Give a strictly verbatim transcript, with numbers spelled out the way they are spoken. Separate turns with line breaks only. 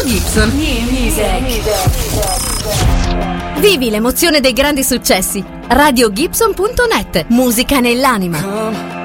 Gibson.
New music.
Vivi l'emozione dei grandi successi. radio gibson punto net. Musica nell'anima.